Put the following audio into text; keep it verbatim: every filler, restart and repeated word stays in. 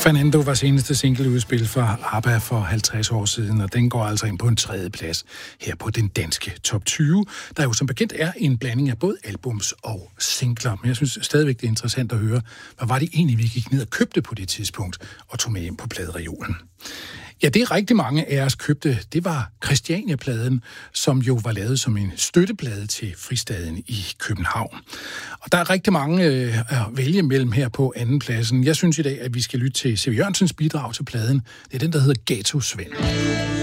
Fernando var seneste singleudspil for ABBA for halvtreds år siden, og den går altså ind på en tredje plads her på den danske top tyve, der jo som bekendt er en blanding af både albums og singler. Men jeg synes stadigvæk, det er interessant at høre, hvad var det egentlig, vi gik ned og købte på det tidspunkt og tog med hjem på pladereolen. Ja, det rigtig mange af os købte, det var Christiania-pladen, som jo var lavet som en støtteplade til Fristaden i København. Og der er rigtig mange øh, at vælge mellem her på andenpladsen. Jeg synes i dag, at vi skal lytte til C V Jørgensens bidrag til pladen. Det er den, der hedder Ghetto Svend.